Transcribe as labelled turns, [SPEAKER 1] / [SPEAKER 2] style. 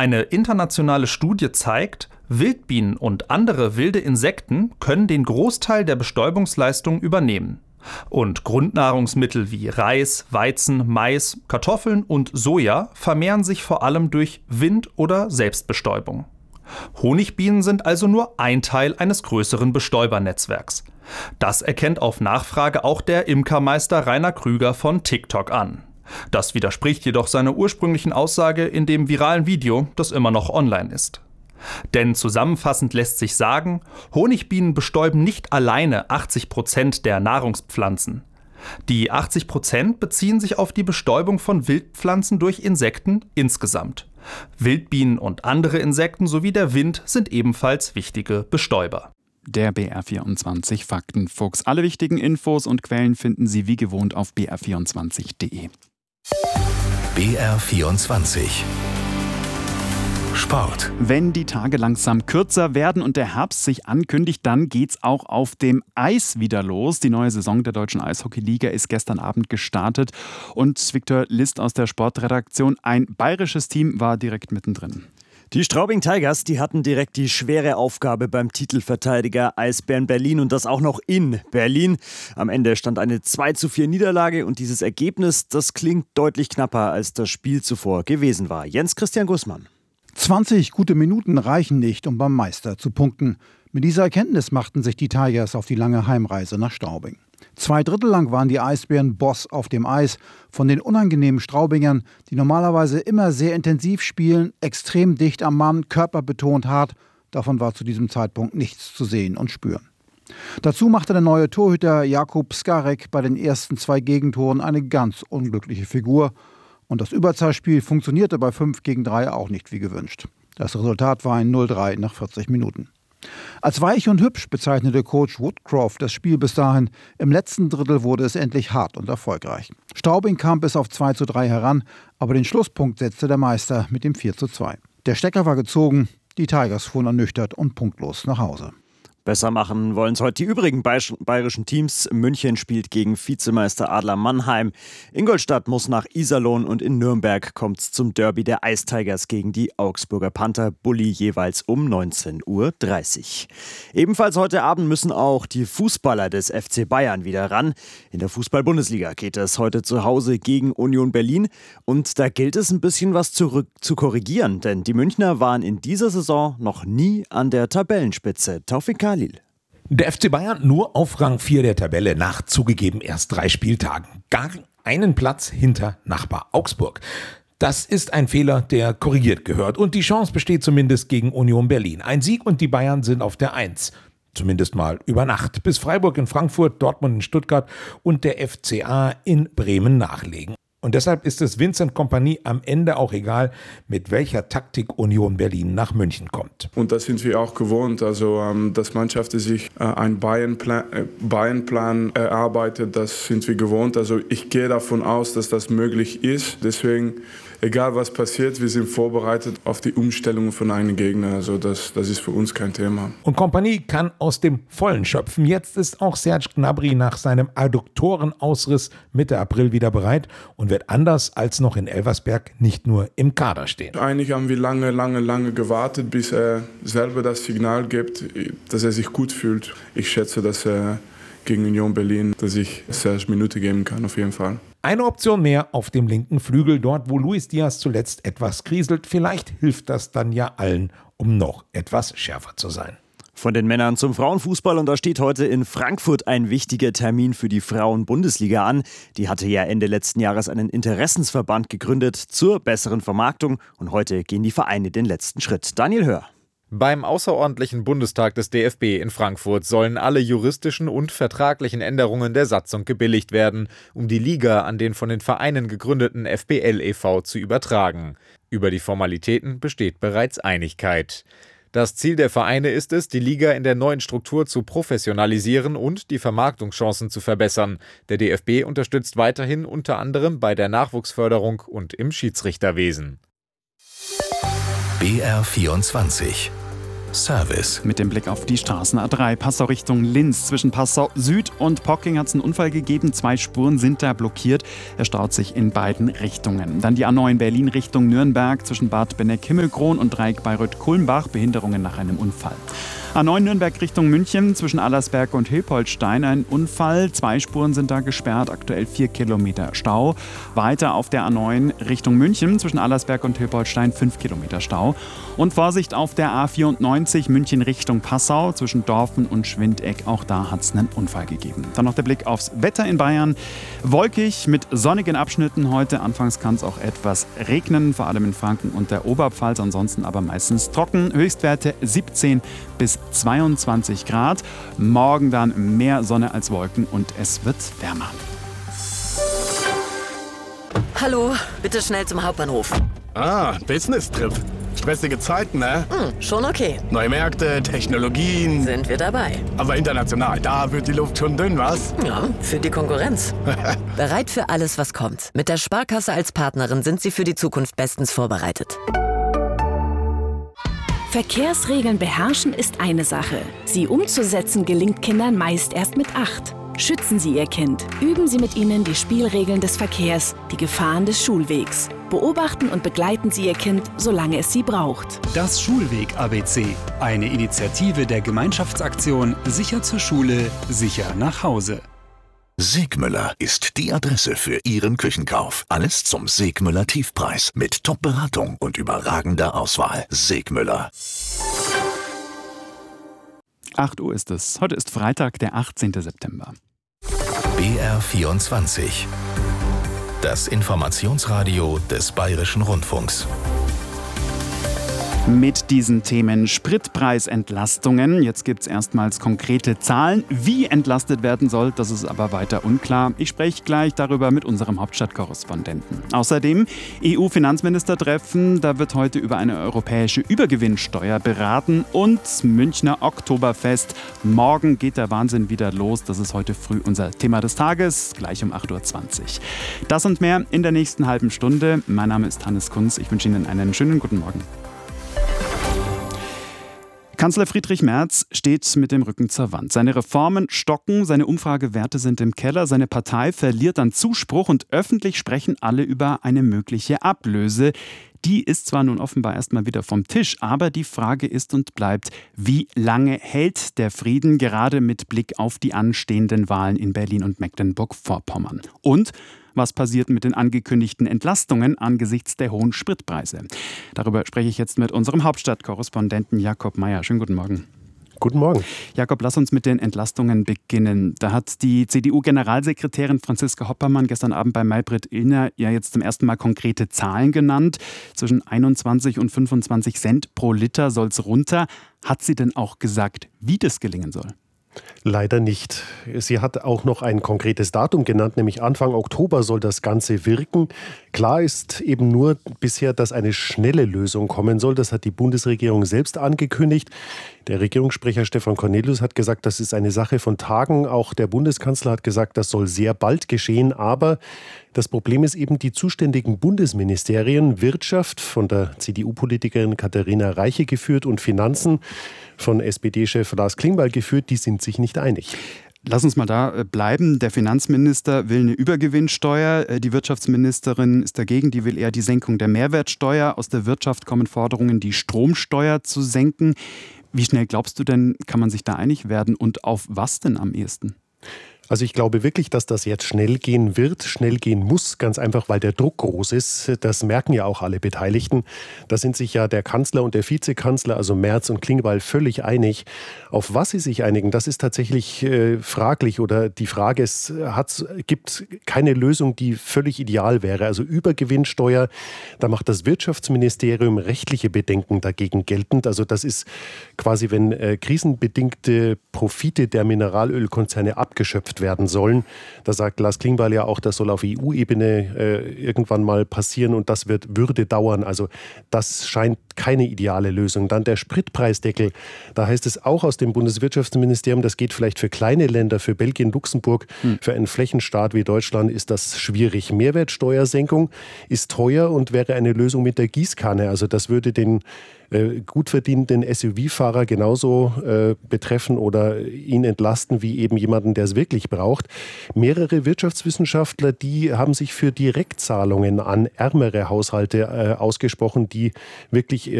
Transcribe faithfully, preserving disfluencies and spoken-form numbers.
[SPEAKER 1] Eine internationale Studie zeigt, Wildbienen und andere wilde Insekten können den Großteil der Bestäubungsleistung übernehmen. Und Grundnahrungsmittel wie Reis, Weizen, Mais, Kartoffeln und Soja vermehren sich vor allem durch Wind- oder Selbstbestäubung. Honigbienen sind also nur ein Teil eines größeren Bestäubernetzwerks. Das erkennt auf Nachfrage auch der Imkermeister Rainer Krüger von TikTok an. Das widerspricht jedoch seiner ursprünglichen Aussage in dem viralen Video, das immer noch online ist. Denn zusammenfassend lässt sich sagen, Honigbienen bestäuben nicht alleine achtzig Prozent der Nahrungspflanzen. Die achtzig Prozent beziehen sich auf die Bestäubung von Wildpflanzen durch Insekten insgesamt. Wildbienen und andere Insekten sowie der Wind sind ebenfalls wichtige Bestäuber.
[SPEAKER 2] Der B R vierundzwanzig Faktenfuchs. Alle wichtigen Infos und Quellen finden Sie wie gewohnt auf b r vierundzwanzig punkt d e.
[SPEAKER 3] B R vierundzwanzig Sport.
[SPEAKER 2] Wenn die Tage langsam kürzer werden und der Herbst sich ankündigt, dann geht's auch auf dem Eis wieder los. Die neue Saison der Deutschen Eishockeyliga ist gestern Abend gestartet und Viktor List aus der Sportredaktion, ein bayerisches Team war direkt mittendrin.
[SPEAKER 4] Die Straubing Tigers, die hatten direkt die schwere Aufgabe beim Titelverteidiger Eisbären Berlin und das auch noch in Berlin. Am Ende stand eine zwei zu vier Niederlage und dieses Ergebnis, das klingt deutlich knapper, als das Spiel zuvor gewesen war. Jens Christian Gußmann.
[SPEAKER 5] zwanzig gute Minuten reichen nicht, um beim Meister zu punkten. Mit dieser Erkenntnis machten sich die Tigers auf die lange Heimreise nach Straubing. Zwei Drittel lang waren die Eisbären Boss auf dem Eis. Von den unangenehmen Straubingern, die normalerweise immer sehr intensiv spielen, extrem dicht am Mann, körperbetont hart, davon war zu diesem Zeitpunkt nichts zu sehen und spüren. Dazu machte der neue Torhüter Jakub Skarek bei den ersten zwei Gegentoren eine ganz unglückliche Figur. Und das Überzahlspiel funktionierte bei fünf gegen drei auch nicht wie gewünscht. Das Resultat war ein null drei nach vierzig Minuten. Als weich und hübsch bezeichnete Coach Woodcroft das Spiel bis dahin. Im letzten Drittel wurde es endlich hart und erfolgreich. Straubing kam bis auf zwei zu drei heran, aber den Schlusspunkt setzte der Meister mit dem vier zu zwei. Der Stecker war gezogen, die Tigers fuhren ernüchtert und punktlos nach Hause.
[SPEAKER 4] Besser machen wollen es heute die übrigen bayerischen Teams. München spielt gegen Vizemeister Adler Mannheim. Ingolstadt muss nach Iserlohn und in Nürnberg kommt es zum Derby der Ice Tigers gegen die Augsburger Panther. Bulli jeweils um neunzehn Uhr dreißig. Ebenfalls heute Abend müssen auch die Fußballer des F C Bayern wieder ran. In der Fußball-Bundesliga geht es heute zu Hause gegen Union Berlin. Und da gilt es ein bisschen was zurück zu korrigieren, denn die Münchner waren in dieser Saison noch nie an der Tabellenspitze. Taufik Khalil.
[SPEAKER 6] Der F C Bayern nur auf Rang vier der Tabelle nach zugegeben erst drei Spieltagen. Gar einen Platz hinter Nachbar Augsburg. Das ist ein Fehler, der korrigiert gehört. Und die Chance besteht zumindest gegen Union Berlin. Ein Sieg und die Bayern sind auf der Eins. Zumindest mal über Nacht. Bis Freiburg in Frankfurt, Dortmund in Stuttgart und der F C A in Bremen nachlegen. Und deshalb ist es Vincent Kompany am Ende auch egal, mit welcher Taktik Union Berlin nach München kommt.
[SPEAKER 7] Und das sind wir auch gewohnt. Also, ähm, dass Mannschaften sich äh, einen Bayern-Plan, äh, Bayern-Plan erarbeitet, das sind wir gewohnt. Also ich gehe davon aus, dass das möglich ist. Deswegen, egal was passiert, wir sind vorbereitet auf die Umstellung von einem Gegner. Also das, das ist für uns kein Thema.
[SPEAKER 6] Und Kompany kann aus dem Vollen schöpfen. Jetzt ist auch Serge Gnabry nach seinem Adduktorenausriss Mitte April wieder bereit und wird anders als noch in Elversberg nicht nur im Kader stehen.
[SPEAKER 7] Eigentlich haben wir lange, lange, lange gewartet, bis er selber das Signal gibt, dass er sich gut fühlt. Ich schätze, dass er gegen Union Berlin, dass ich Serge Minute geben kann, auf jeden Fall.
[SPEAKER 6] Eine Option mehr auf dem linken Flügel, dort wo Luis Diaz zuletzt etwas kriselt. Vielleicht hilft das dann ja allen, um noch etwas schärfer zu sein.
[SPEAKER 4] Von den Männern zum Frauenfußball und da steht heute in Frankfurt ein wichtiger Termin für die Frauen-Bundesliga an. Die hatte ja Ende letzten Jahres einen Interessensverband gegründet zur besseren Vermarktung und heute gehen die Vereine den letzten Schritt. Daniel Hör.
[SPEAKER 8] Beim außerordentlichen Bundestag des D F B in Frankfurt sollen alle juristischen und vertraglichen Änderungen der Satzung gebilligt werden, um die Liga an den von den Vereinen gegründeten F B L e V zu übertragen. Über die Formalitäten besteht bereits Einigkeit. Das Ziel der Vereine ist es, die Liga in der neuen Struktur zu professionalisieren und die Vermarktungschancen zu verbessern. Der D F B unterstützt weiterhin unter anderem bei der Nachwuchsförderung und im Schiedsrichterwesen.
[SPEAKER 3] B R vierundzwanzig Service.
[SPEAKER 2] Mit dem Blick auf die Straßen A drei, Passau Richtung Linz. Zwischen Passau Süd und Pocking hat es einen Unfall gegeben. Zwei Spuren sind da blockiert. Er staut sich in beiden Richtungen. Dann die A neun Berlin Richtung Nürnberg zwischen Bad Benneck-Himmelkron und Dreieck Bayreuth-Kulmbach. Behinderungen nach einem Unfall. A neun Nürnberg Richtung München zwischen Allersberg und Hilpoltstein ein Unfall. Zwei Spuren sind da gesperrt, aktuell vier Kilometer Stau. Weiter auf der A neun Richtung München zwischen Allersberg und Hilpoltstein fünf Kilometer Stau. Und Vorsicht auf der A vierundneunzig München Richtung Passau zwischen Dorfen und Schwindeck. Auch da hat es einen Unfall gegeben. Dann noch der Blick aufs Wetter in Bayern. Wolkig mit sonnigen Abschnitten heute. Anfangs kann es auch etwas regnen, vor allem in Franken und der Oberpfalz. Ansonsten aber meistens trocken. Höchstwerte siebzehn bis zweiundzwanzig Grad. Morgen dann mehr Sonne als Wolken und es wird wärmer.
[SPEAKER 9] Hallo, bitte schnell zum Hauptbahnhof.
[SPEAKER 10] Ah, Business-Trip. Stressige Zeiten, ne?
[SPEAKER 9] Hm, schon okay.
[SPEAKER 10] Neue Märkte, Technologien.
[SPEAKER 9] Sind wir dabei.
[SPEAKER 10] Aber international, da wird die Luft schon dünn, was?
[SPEAKER 9] Ja, für die Konkurrenz. Bereit für alles, was kommt. Mit der Sparkasse als Partnerin sind Sie für die Zukunft bestens vorbereitet.
[SPEAKER 11] Verkehrsregeln beherrschen ist eine Sache. Sie umzusetzen gelingt Kindern meist erst mit acht. Schützen Sie Ihr Kind. Üben Sie mit ihnen die Spielregeln des Verkehrs, die Gefahren des Schulwegs. Beobachten und begleiten Sie Ihr Kind, solange es Sie braucht.
[SPEAKER 12] Das Schulweg-A B C. Eine Initiative der Gemeinschaftsaktion Sicher zur Schule, sicher nach Hause.
[SPEAKER 3] Segmüller ist die Adresse für Ihren Küchenkauf. Alles zum Segmüller Tiefpreis mit Top-Beratung und überragender Auswahl. Segmüller.
[SPEAKER 2] acht Uhr ist es. Heute ist Freitag, der achtzehnten September.
[SPEAKER 3] B R vierundzwanzig. Das Informationsradio des Bayerischen Rundfunks.
[SPEAKER 2] Mit diesen Themen Spritpreisentlastungen. Jetzt gibt es erstmals konkrete Zahlen. Wie entlastet werden soll, das ist aber weiter unklar. Ich spreche gleich darüber mit unserem Hauptstadtkorrespondenten. Außerdem E U-Finanzministertreffen. Da wird heute über eine europäische Übergewinnsteuer beraten. Und Münchner Oktoberfest. Morgen geht der Wahnsinn wieder los. Das ist heute früh unser Thema des Tages, gleich um acht Uhr zwanzig. Das und mehr in der nächsten halben Stunde. Mein Name ist Hannes Kunz. Ich wünsche Ihnen einen schönen guten Morgen. Kanzler Friedrich Merz steht mit dem Rücken zur Wand. Seine Reformen stocken, seine Umfragewerte sind im Keller, seine Partei verliert an Zuspruch und öffentlich sprechen alle über eine mögliche Ablöse. Die ist zwar nun offenbar erstmal wieder vom Tisch, aber die Frage ist und bleibt, wie lange hält der Frieden, gerade mit Blick auf die anstehenden Wahlen in Berlin und Mecklenburg-Vorpommern? Und was passiert mit den angekündigten Entlastungen angesichts der hohen Spritpreise? Darüber spreche ich jetzt mit unserem Hauptstadtkorrespondenten Jakob Mayer. Schönen guten Morgen.
[SPEAKER 13] Guten Morgen.
[SPEAKER 2] Jakob, lass uns mit den Entlastungen beginnen. Da hat die C D U-Generalsekretärin Franziska Hoppermann gestern Abend bei Maybrit Illner ja jetzt zum ersten Mal konkrete Zahlen genannt. Zwischen einundzwanzig und fünfundzwanzig Cent pro Liter soll es runter. Hat sie denn auch gesagt, wie das gelingen soll?
[SPEAKER 13] Leider nicht. Sie hat auch noch ein konkretes Datum genannt, nämlich Anfang Oktober soll das Ganze wirken. Klar ist eben nur bisher, dass eine schnelle Lösung kommen soll. Das hat die Bundesregierung selbst angekündigt. Der Regierungssprecher Stefan Cornelius hat gesagt, das ist eine Sache von Tagen. Auch der Bundeskanzler hat gesagt, das soll sehr bald geschehen. Aber das Problem ist eben, die zuständigen Bundesministerien, Wirtschaft von der C D U-Politikerin Katharina Reiche geführt und Finanzen von S P D-Chef Lars Klingbeil geführt, die sind sich nicht einig.
[SPEAKER 2] Lass uns mal da bleiben. Der Finanzminister will eine Übergewinnsteuer. Die Wirtschaftsministerin ist dagegen. Die will eher die Senkung der Mehrwertsteuer. Aus der Wirtschaft kommen Forderungen, die Stromsteuer zu senken. Wie schnell glaubst du denn, kann man sich da einig werden und auf was denn am ehesten?
[SPEAKER 13] Also ich glaube wirklich, dass das jetzt schnell gehen wird, schnell gehen muss, ganz einfach, weil der Druck groß ist. Das merken ja auch alle Beteiligten. Da sind sich ja der Kanzler und der Vizekanzler, also Merz und Klingbeil, völlig einig. Auf was sie sich einigen, das ist tatsächlich äh, fraglich. Oder die Frage, es hat, gibt keine Lösung, die völlig ideal wäre. Also Übergewinnsteuer, da macht das Wirtschaftsministerium rechtliche Bedenken dagegen geltend. Also das ist quasi, wenn äh, krisenbedingte Profite der Mineralölkonzerne abgeschöpft werden sollen. Da sagt Lars Klingbeil ja auch, das soll auf E U-Ebene äh, irgendwann mal passieren und das wird, würde dauern. Also das scheint keine ideale Lösung. Dann der Spritpreisdeckel. Da heißt es auch aus dem Bundeswirtschaftsministerium, das geht vielleicht für kleine Länder, für Belgien, Luxemburg, hm. für einen Flächenstaat wie Deutschland ist das schwierig. Mehrwertsteuersenkung ist teuer und wäre eine Lösung mit der Gießkanne. Also das würde den äh, gut verdienenden S U V-Fahrer genauso äh, betreffen oder ihn entlasten wie eben jemanden, der es wirklich braucht. Mehrere Wirtschaftswissenschaftler, die haben sich für Direktzahlungen an ärmere Haushalte äh, ausgesprochen, die wirklich